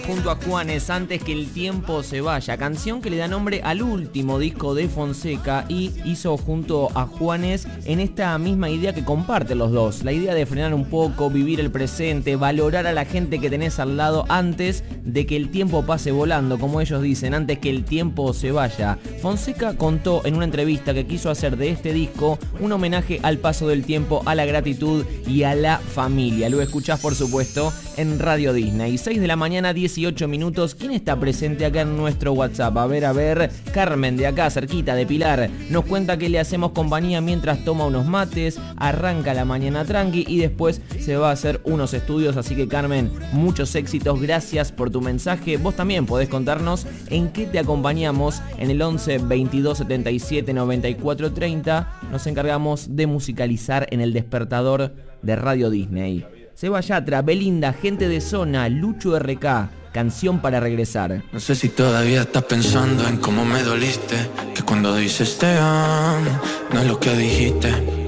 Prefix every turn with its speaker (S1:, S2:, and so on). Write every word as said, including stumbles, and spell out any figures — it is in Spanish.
S1: Junto a Juanes, Antes que el tiempo se vaya, canción que le da nombre al último disco de Fonseca y hizo junto a Juanes en esta misma idea que comparten los dos, la idea de frenar un poco, vivir el presente, valorar a la gente que tenés al lado antes de que el tiempo pase volando, como ellos dicen, antes que el tiempo se vaya. Fonseca contó en una entrevista que quiso hacer de este disco un homenaje al paso del tiempo, a la gratitud y a la familia. Lo escuchás, por supuesto, en Radio Disney. seis de la mañana, dieciocho minutos. ¿Quién está presente acá en nuestro WhatsApp? A ver, a ver. Carmen, de acá, cerquita, de Pilar, nos cuenta que le hacemos compañía mientras toma unos mates, arranca la mañana tranqui y después se va a hacer unos estudios. Así que, Carmen, muchos éxitos. Gracias por tu mensaje. Vos también podés contarnos en qué te acompañamos en el once, veintidós, setenta y siete, noventa y cuatro, treinta. Nos encargamos de musicalizar en el despertador de Radio Disney. Seba Yatra, Belinda, Gente de Zona, Lucho R K, Canción para regresar.
S2: No sé si todavía estás pensando en cómo me doliste, que cuando dices te amo, no es lo que dijiste.